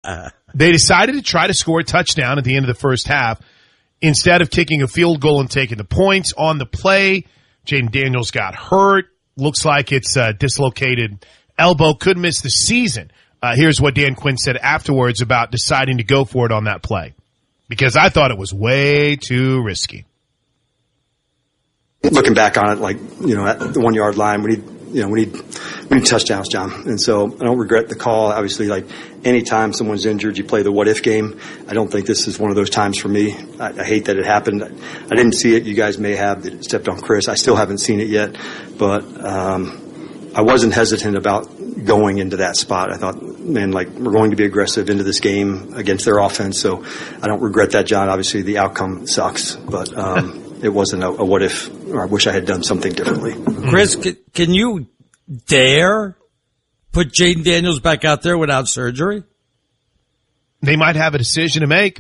They decided to try to score a touchdown at the end of the first half instead of kicking a field goal and taking the points. On the play, Jaden Daniels got hurt. Looks like it's a dislocated elbow. Could miss the season. Here's what Dan Quinn said afterwards about deciding to go for it on that play. Because I thought it was way too risky. Looking back on it, like, at the 1 yard line, we need touchdowns, John. And so I don't regret the call. Obviously, like, anytime someone's injured, you play the what if game. I don't think this is one of those times for me. I hate that it happened. I didn't see it. You guys may have that it stepped on Chris. I still haven't seen it yet, but, I wasn't hesitant about going into that spot. I thought, man, like, we're going to be aggressive into this game against their offense. So I don't regret that, John. Obviously, the outcome sucks, but it wasn't a what if, or I wish I had done something differently. Chris, can you dare put Jaden Daniels back out there without surgery? They might have a decision to make.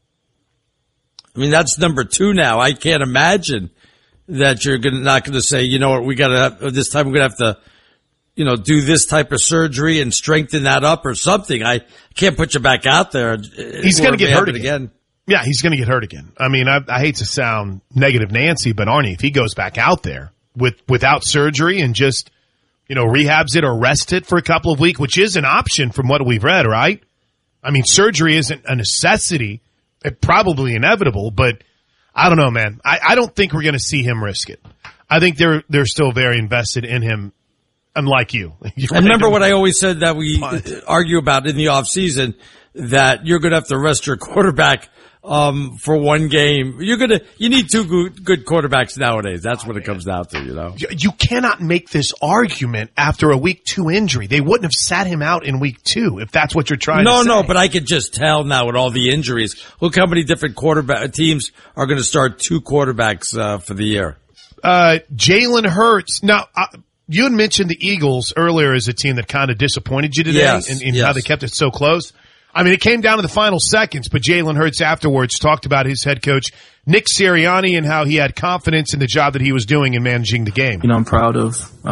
I mean, that's number 2 now. I can't imagine that you're not going to say, you know what, we got to have this time. We're going to have to, do this type of surgery and strengthen that up or something. I can't put you back out there. He's going to get hurt again. Yeah, he's going to get hurt again. I mean, I hate to sound negative Nancy, but Arnie, if he goes back out there without surgery and just, rehabs it or rest it for a couple of weeks, which is an option from what we've read, right? I mean, surgery isn't a necessity. It's probably inevitable, but I don't know, man. I don't think we're going to see him risk it. I think they're still very invested in him, unlike you. And remember what I always said that we argue about in the offseason, that you're going to have to rest your quarterback for one game. You need 2 good quarterbacks nowadays. That's what it comes down to, You cannot make this argument after a week 2 injury. They wouldn't have sat him out in week 2 if that's what you're trying to say. No, but I could just tell now with all the injuries. Look how many different quarterback teams are going to start 2 quarterbacks for the year. Jalen Hurts. Now, you had mentioned the Eagles earlier as a team that kind of disappointed you today in how they kept it so close. I mean, it came down to the final seconds, but Jalen Hurts afterwards talked about his head coach, Nick Sirianni, and how he had confidence in the job that he was doing in managing the game. I'm proud of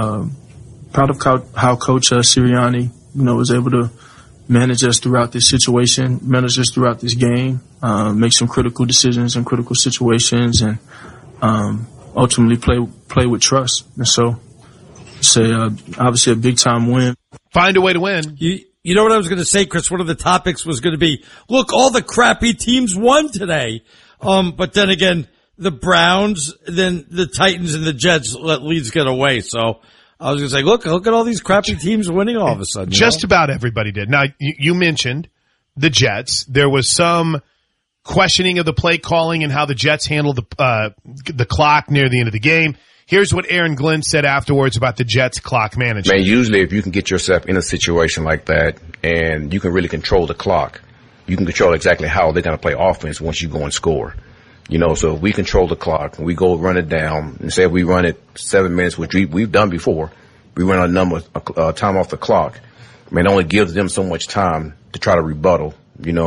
how Coach Sirianni, was able to manage us throughout this situation, manage us throughout this game, make some critical decisions in critical situations, and ultimately play with trust. And so, it's obviously a big-time win. Find a way to win. You know what I was going to say, Chris? One of the topics was going to be, look, all the crappy teams won today. But then again, the Browns, then the Titans and the Jets let leads get away. So I was going to say, look at all these crappy teams winning all of a sudden. Just about everybody did. Now, you mentioned the Jets. There was some questioning of the play calling and how the Jets handled the clock near the end of the game. Here's what Aaron Glenn said afterwards about the Jets' clock management. Man, usually if you can get yourself in a situation like that and you can really control the clock, you can control exactly how they're going to play offense once you go and score. So if we control the clock and we go run it down and say we run it 7 minutes, which we've done before, we run a time off the clock. It only gives them so much time to try to rebuttal,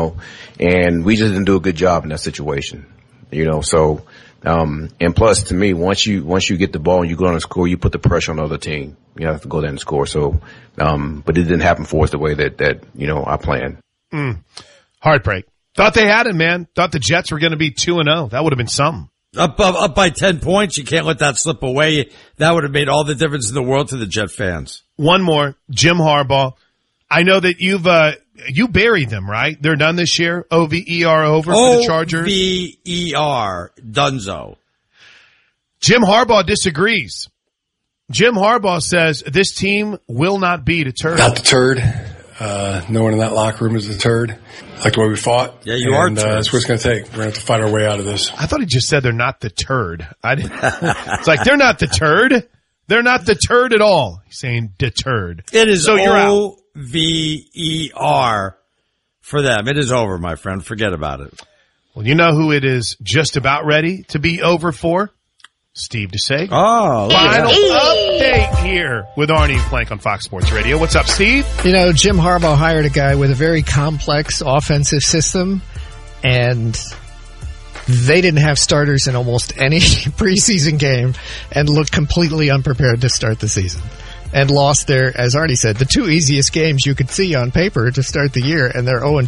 and we just didn't do a good job in that situation, so. And plus, to me, once you get the ball and you go on and score, you put the pressure on the other team. You have to go there and score. So, but it didn't happen for us the way that I planned. Heartbreak. Thought they had it, man. Thought the Jets were going to be 2-0. That would have been something. Up by 10 points. You can't let that slip away. That would have made all the difference in the world to the Jet fans. One more. Jim Harbaugh. I know that you buried them, right? They're done this year. OVER over for the Chargers. OVER. Dunzo. Jim Harbaugh disagrees. Jim Harbaugh says this team will not be deterred. Not deterred. No one in that locker room is deterred. Like the way we fought. Yeah, you are. That's what it's going to take. We're going to have to fight our way out of this. I thought he just said they're not deterred. It's like they're not deterred. They're not deterred at all. He's saying deterred. It is so you're out. OVER for them. It is over, my friend. Forget about it. Well, you know who it is just about ready to be over for? Steve DeSager. Oh, final update here with Arnie and Plank on Fox Sports Radio. What's up, Steve? Jim Harbaugh hired a guy with a very complex offensive system, and they didn't have starters in almost any preseason game and looked completely unprepared to start the season. And lost their, as Arnie said, the 2 easiest games you could see on paper to start the year, and they're 0-2